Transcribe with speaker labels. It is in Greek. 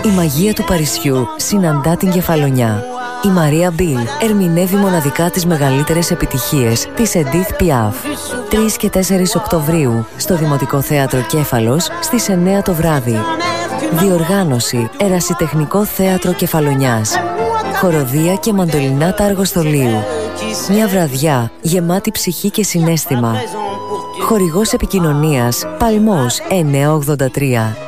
Speaker 1: Η μαγεία του Παρισιού συναντά την Κεφαλονιά. Η Μαρία Μπιλ ερμηνεύει μοναδικά τις μεγαλύτερες επιτυχίες της Edith Piaf. 3 και 4 Οκτωβρίου στο Δημοτικό Θέατρο Κέφαλος στις 9 το βράδυ. Διοργάνωση Ερασιτεχνικό Θέατρο Κεφαλονιάς. Χοροδία και μαντολινάτα αργοστολίου. Μια βραδιά γεμάτη ψυχή και συναίσθημα. Χορηγός επικοινωνίας Παλμός 983.